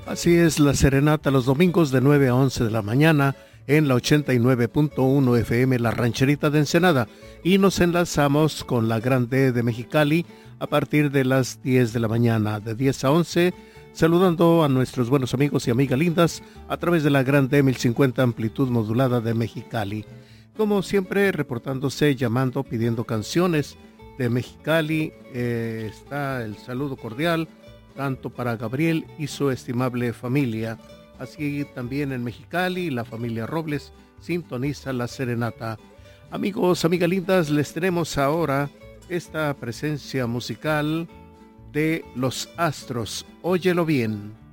Así es, la serenata los domingos de 9 a 11 de la mañana en la 89.1 FM La Rancherita de Ensenada, y nos enlazamos con la Gran D de Mexicali a partir de las 10 de la mañana, de 10 a 11, saludando a nuestros buenos amigos y amigas lindas a través de la Gran D 1050 amplitud modulada de Mexicali. Como siempre, reportándose, llamando, pidiendo canciones de Mexicali, está el saludo cordial tanto para Gabriel y su estimable familia. Así también en Mexicali, la familia Robles sintoniza la serenata. Amigos, amigas lindas, les tenemos ahora esta presencia musical de Los Astros. Óyelo bien.